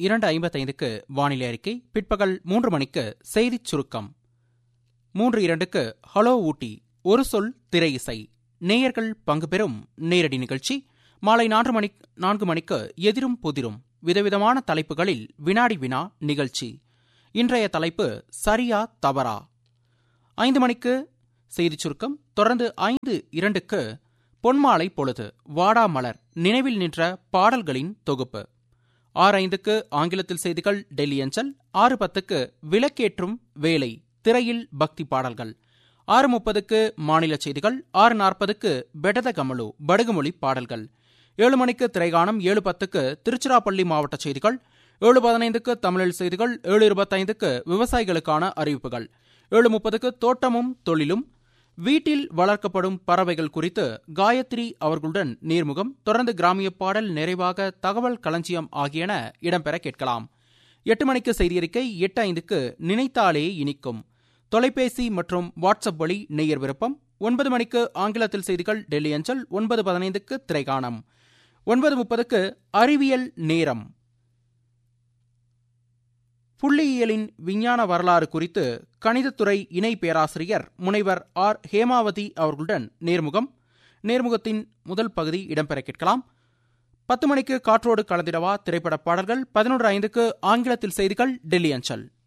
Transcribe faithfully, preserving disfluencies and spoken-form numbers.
இரண்டு ஐம்பத்தைந்துக்கு வானிலை அறிக்கை, பிற்பகல் மூன்று மணிக்கு செய்திச் சுருக்கம், மூன்று இரண்டுக்கு ஹலோ ஊட்டி ஒரு சொல் திரை இசை, நேயர்கள் பங்கு பெறும் நேரடி நிகழ்ச்சி. மாலை நான்கு மணி நான்கு மணிக்கு எதிரும் புதிரும் விதவிதமான தலைப்புகளில் வினாடி வினா நிகழ்ச்சி. இன்றைய தலைப்பு சரியா தவறா. ஐந்து மணிக்கு செய்திச் சுருக்கம், தொடர்ந்து ஐந்து இரண்டுக்கு பொன்மாலை பொழுது வாடா மலர் நினைவில் நின்ற பாடல்களின் தொகுப்பு. ஆறு ஐந்துக்கு ஆங்கிலத்தில் செய்திகள் டெல்லி அஞ்சல். ஆறு பத்துக்கு விளக்கேற்றும் வேலை திரையில் பக்தி பாடல்கள். ஆறு முப்பதுக்கு மாநில செய்திகள். ஆறு நாற்பதுக்கு பெடத கமலு படுகுமொழி பாடல்கள். ஏழு மணிக்கு திரைகாணம். ஏழு பத்துக்கு திருச்சிராப்பள்ளி மாவட்ட செய்திகள். ஏழு பதினைந்துக்கு தமிழில் செய்திகள். ஏழு இருபத்தைந்துக்கு விவசாயிகளுக்கான அறிவிப்புகள். ஏழு முப்பதுக்கு தோட்டமும் தொழிலும் வீட்டில் வளர்க்கப்படும் பறவைகள் குறித்து காயத்ரி அவர்களுடன் நேர்முகம். தொடர்ந்து கிராமிய பாடல், நிறைவாக தகவல் களஞ்சியம் ஆகியன இடம்பெற கேட்கலாம். எட்டு மணிக்கு செய்தியறிக்கை. எட்டு ஐந்துக்கு நினைத்தாலே இனிக்கும் தொலைபேசி மற்றும் வாட்ஸ்அப் வழி நேயர் விருப்பம். ஒன்பது மணிக்கு ஆங்கிலத்தில் செய்திகள் டெல்லி அஞ்சல். ஒன்பது பதினைந்துக்கு திரைகாணம். ஒன்பது முப்பதுக்கு அறிவியல் நேரம். புள்ளியியலின் விஞ்ஞான வரலாறு குறித்து கணிதத்துறை இணை பேராசிரியர் முனைவர் ஆர் ஹேமாவதி அவர்களுடன் நேர்முகம். நேர்முகத்தின் முதல் பகுதி இடம்பெற கேட்கலாம். பத்து மணிக்கு காற்றோடு கலந்திடவா திரைப்பட பாடல்கள். பதினொன்று ஐந்துக்கு ஆங்கிலத்தில் செய்திகள் டெல்லி அஞ்சல்.